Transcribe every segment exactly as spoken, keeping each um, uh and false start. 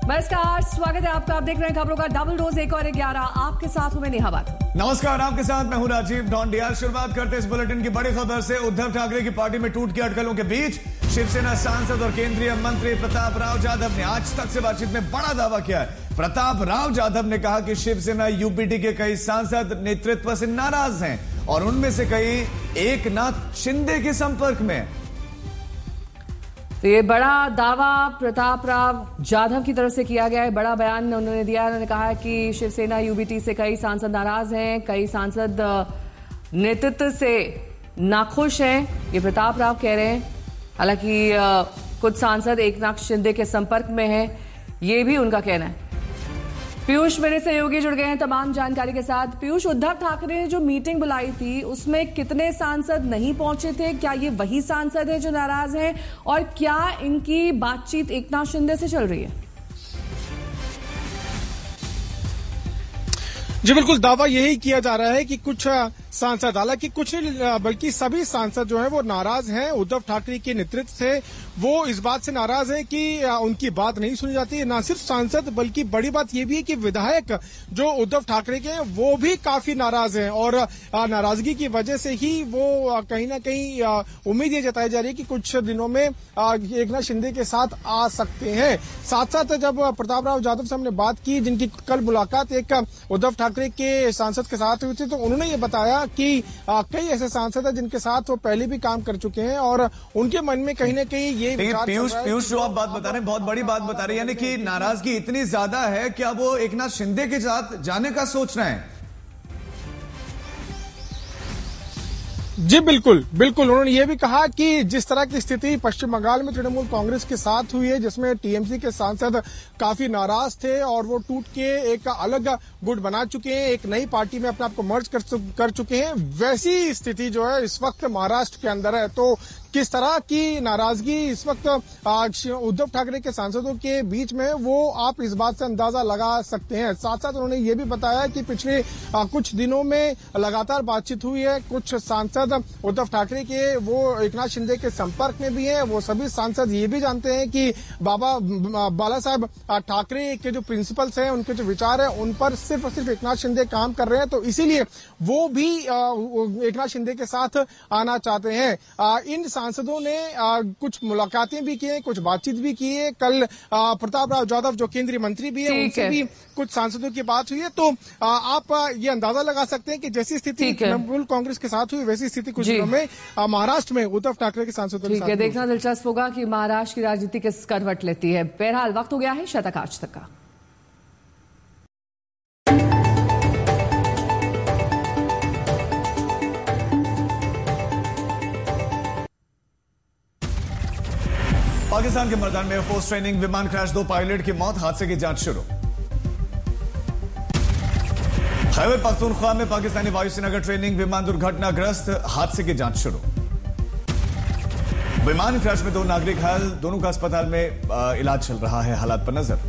नमस्कार, स्वागत है आपका। आप देख रहे हैं खबरों का डबल डोज एक और ग्यारह। आपके साथ हूं मैं नेहा बाथू। नमस्कार, आपके साथ मैं हूं राजीव ढोंडिया। शुरुआत करते इस बुलेटिन की बड़ी खबर से। उद्धव ठाकरे की पार्टी में टूट की अटकलों के बीच शिवसेना सांसद और केंद्रीय मंत्री प्रताप राव जाधव ने आज तक से बातचीत में बड़ा दावा किया है। प्रताप राव जाधव ने कहा कि शिवसेना यूपीटी के कई सांसद नेतृत्व से नाराज हैं और उनमें से कई एकनाथ शिंदे के संपर्क में हैं। तो ये बड़ा दावा प्रताप राव जाधव की तरफ से किया गया है। बड़ा बयान उन्होंने दिया। उन्होंने कहा कि शिवसेना यूबीटी से कई सांसद नाराज हैं, कई सांसद नेतृत्व से नाखुश हैं, ये प्रताप राव कह रहे हैं। हालांकि कुछ सांसद एकनाथ शिंदे के संपर्क में हैं, ये भी उनका कहना है। पीयूष मेरे सहयोगी जुड़ गए हैं तमाम जानकारी के साथ। पीयूष, उद्धव ठाकरे ने जो मीटिंग बुलाई थी उसमें कितने सांसद नहीं पहुंचे थे? क्या ये वही सांसद हैं जो नाराज हैं और क्या इनकी बातचीत एकनाथ शिंदे से चल रही है? जी बिल्कुल, दावा यही किया जा रहा है कि कुछ सांसद, हालांकि कुछ नहीं बल्कि सभी सांसद जो हैं वो नाराज हैं उद्धव ठाकरे के नेतृत्व से। वो इस बात से नाराज हैं कि उनकी बात नहीं सुनी जाती है। न सिर्फ सांसद बल्कि बड़ी बात ये भी है कि विधायक जो उद्धव ठाकरे के हैं वो भी काफी नाराज हैं और नाराजगी की वजह से ही वो कहीं ना कहीं उम्मीद ये जताई जा रही है कि कुछ दिनों में एकनाथ शिंदे के साथ आ सकते हैं। साथ साथ जब प्रताप राव जाधव से हमने बात की, जिनकी कल मुलाकात एक उद्धव ठाकरे के सांसद के साथ हुई थी, तो उन्होंने ये बताया कि कई ऐसे सांसद हैं जिनके साथ वो पहले भी काम कर चुके हैं और उनके मन में कहीं ना कहीं ये पीयूष पीयूष जो आप बात बता रहे हैं बहुत बड़ी बात बता रहे हैं, यानी कि नाराजगी इतनी ज्यादा है कि अब वो एकनाथ शिंदे के साथ जाने का सोच रहे हैं। जी बिल्कुल बिल्कुल, उन्होंने ये भी कहा कि जिस तरह की स्थिति पश्चिम बंगाल में तृणमूल कांग्रेस के साथ हुई है, जिसमें टीएमसी के सांसद काफी नाराज थे और वो टूट के एक अलग गुट बना चुके हैं, एक नई पार्टी में अपने आप को मर्ज कर, कर चुके हैं, वैसी स्थिति जो है इस वक्त महाराष्ट्र के अंदर है। तो किस तरह की नाराजगी इस वक्त उद्धव ठाकरे के सांसदों के बीच में, वो आप इस बात से अंदाजा लगा सकते हैं। साथ साथ उन्होंने ये भी बताया कि पिछले कुछ दिनों में लगातार बातचीत हुई है। कुछ सांसद उद्धव ठाकरे के वो एकनाथ शिंदे के संपर्क में भी हैं। वो सभी सांसद ये भी जानते हैं कि बाबा बाला साहब ठाकरे के जो प्रिंसिपल्स हैं, उनके जो विचार है, उन पर सिर्फ और सिर्फ एकनाथ शिंदे काम कर रहे हैं। तो इसीलिए वो भी एकनाथ शिंदे के साथ आना चाहते हैं। इन सांसदों ने आ, कुछ मुलाकातें भी की हैं, कुछ बातचीत भी की है। कल आ, प्रताप राव जाधव जो केंद्रीय मंत्री भी है, उनसे भी कुछ सांसदों की बात हुई है। तो आ, आप आ, ये अंदाजा लगा सकते हैं कि जैसी स्थिति तृणमूल कांग्रेस के साथ हुई वैसी स्थिति कुछ दिनों में महाराष्ट्र में उद्धव ठाकरे के सांसदों के साथ। देखना दिलचस्प होगा कि महाराष्ट्र की राजनीति किस करवट लेती है। बहरहाल वक्त हो गया है शतक आज तक का। पाकिस्तान के मर्दान में एयरफोर्स ट्रेनिंग विमान क्रैश, दो पायलट की मौत, हादसे की जांच शुरू। खैबर पख्तूनख्वा में पाकिस्तानी वायुसेना का ट्रेनिंग विमान दुर्घटनाग्रस्त, हादसे की जांच शुरू। विमान क्रैश में दो नागरिक घायल, दोनों का अस्पताल में इलाज चल रहा है, हालात पर नजर।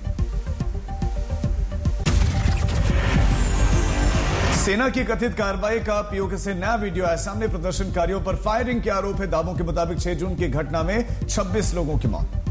सेना की कथित कार्रवाई का पीओके से नया वीडियो आया सामने। प्रदर्शनकारियों पर फायरिंग के आरोप है। दावों के मुताबिक छह जून की घटना में छब्बीस लोगों की मौत।